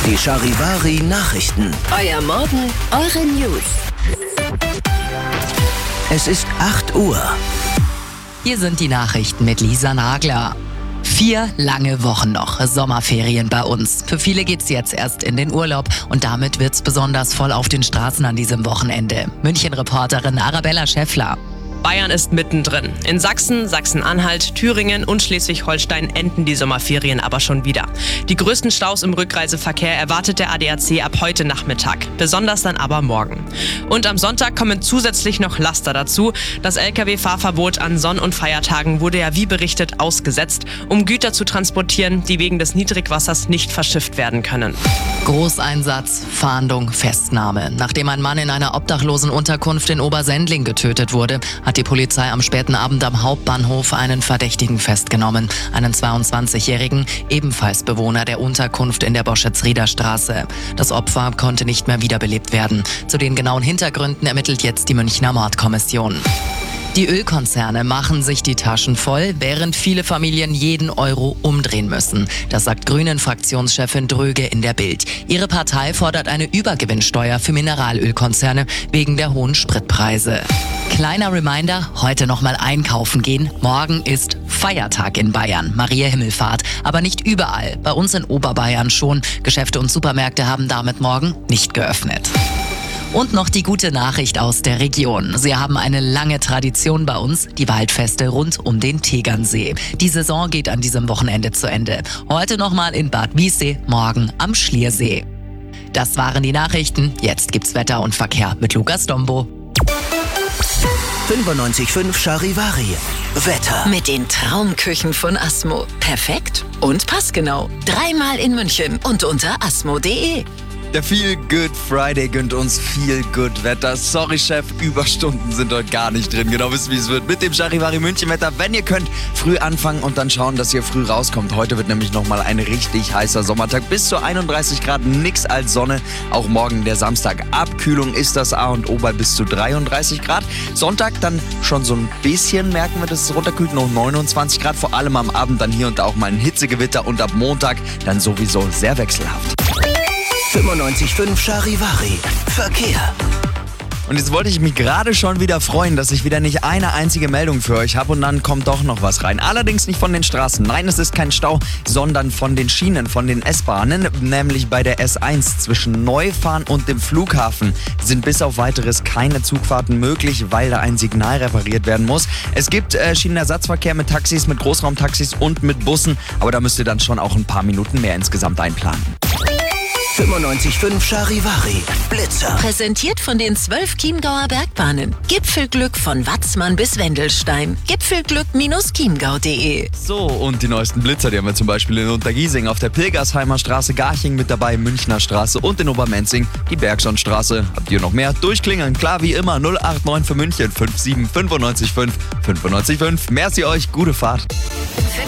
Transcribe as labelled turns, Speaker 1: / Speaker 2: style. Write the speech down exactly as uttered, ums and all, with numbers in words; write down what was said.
Speaker 1: Die Charivari Nachrichten.
Speaker 2: Euer Morgen, eure News.
Speaker 1: Es ist acht Uhr.
Speaker 3: Hier sind die Nachrichten mit Lisa Nagler. Vier lange Wochen noch, Sommerferien bei uns. Für viele geht's jetzt erst in den Urlaub und damit wird's besonders voll auf den Straßen an diesem Wochenende. München-Reporterin Arabella Schäffler.
Speaker 4: Bayern ist mittendrin. In Sachsen, Sachsen-Anhalt, Thüringen und Schleswig-Holstein enden die Sommerferien aber schon wieder. Die größten Staus im Rückreiseverkehr erwartet der A D A C ab heute Nachmittag, besonders dann aber morgen. Und am Sonntag kommen zusätzlich noch Laster dazu. Das L K W-Fahrverbot an Sonn- und Feiertagen wurde ja wie berichtet ausgesetzt, um Güter zu transportieren, die wegen des Niedrigwassers nicht verschifft werden können.
Speaker 3: Großeinsatz, Fahndung, Festnahme. Nachdem ein Mann in einer obdachlosen Unterkunft in Obersendling getötet wurde, hat die Polizei am späten Abend am Hauptbahnhof einen Verdächtigen festgenommen. Einen zweiundzwanzigjährigen, ebenfalls Bewohner der Unterkunft in der Boschitz-Rieder Straße. Das Opfer konnte nicht mehr wiederbelebt werden. Zu den genauen Hintergründen ermittelt jetzt die Münchner Mordkommission. Die Ölkonzerne machen sich die Taschen voll, während viele Familien jeden Euro umdrehen müssen. Das sagt Grünen-Fraktionschefin Dröge in der Bild. Ihre Partei fordert eine Übergewinnsteuer für Mineralölkonzerne wegen der hohen Spritpreise. Kleiner Reminder, heute nochmal einkaufen gehen. Morgen ist Feiertag in Bayern, Maria Himmelfahrt. Aber nicht überall, bei uns in Oberbayern schon. Geschäfte und Supermärkte haben damit morgen nicht geöffnet. Und noch die gute Nachricht aus der Region. Sie haben eine lange Tradition bei uns, die Waldfeste rund um den Tegernsee. Die Saison geht an diesem Wochenende zu Ende. Heute nochmal in Bad Wiessee, morgen am Schliersee. Das waren die Nachrichten. Jetzt gibt's Wetter und Verkehr mit Lukas Dombo.
Speaker 1: fünfundneunzig Komma fünf Charivari. Wetter.
Speaker 2: Mit den Traumküchen von Asmo. Perfekt und passgenau. Dreimal in München und unter asmo punkt de.
Speaker 5: Der Feel Good Friday gönnt uns viel Good Wetter. Sorry, Chef, Überstunden sind heute gar nicht drin. Genau wisst, wie es wird mit dem Charivari München Wetter. Wenn ihr könnt, früh anfangen und dann schauen, dass ihr früh rauskommt. Heute wird nämlich nochmal ein richtig heißer Sommertag. Bis zu einunddreißig Grad, nix als Sonne. Auch morgen der Samstag. Abkühlung ist das A und O bei bis zu dreiunddreißig Grad. Sonntag dann schon so ein bisschen merken wir, dass es runterkühlt. Noch neunundzwanzig Grad, vor allem am Abend dann hier und da auch mal ein Hitzegewitter. Und ab Montag dann sowieso sehr wechselhaft.
Speaker 1: fünfundneunzig Komma fünf Charivari. Verkehr.
Speaker 5: Und jetzt wollte ich mich gerade schon wieder freuen, dass ich wieder nicht eine einzige Meldung für euch habe und dann kommt doch noch was rein. Allerdings nicht von den Straßen. Nein, es ist kein Stau, sondern von den Schienen, von den S-Bahnen. Nämlich bei der S eins zwischen Neufahren und dem Flughafen sind bis auf weiteres keine Zugfahrten möglich, weil da ein Signal repariert werden muss. Es gibt äh, Schienenersatzverkehr mit Taxis, mit Großraumtaxis und mit Bussen, aber da müsst ihr dann schon auch ein paar Minuten mehr insgesamt einplanen.
Speaker 1: fünfundneunzig Komma fünf Charivari. Blitzer.
Speaker 2: Präsentiert von den zwölf Chiemgauer Bergbahnen. Gipfelglück von Watzmann bis Wendelstein. Gipfelglück Bindestrich chiemgau punkt de.
Speaker 5: So, und die neuesten Blitzer, die haben wir zum Beispiel in Untergiesing auf der Pilgersheimer Straße, Garching mit dabei, Münchner Straße und in Obermenzing die Bergsonstraße. Habt ihr noch mehr? Durchklingeln, klar wie immer, null acht neun für München, fünf sieben fünf neun fünf fünf neun fünf. Merci euch, gute Fahrt.